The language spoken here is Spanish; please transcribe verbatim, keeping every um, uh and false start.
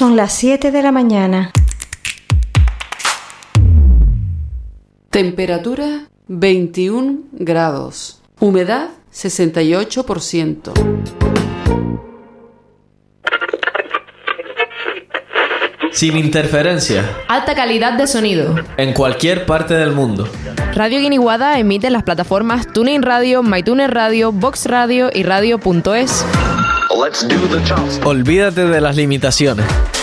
Son las siete de la mañana. Temperatura veintiún grados. Humedad sesenta y ocho por ciento. Sin interferencia. Alta calidad de sonido. En cualquier parte del mundo. Radio Guiniguada emite en las plataformas TuneIn Radio, MyTuner Radio, Vox Radio y Radio punto es. Olvídate de las limitaciones.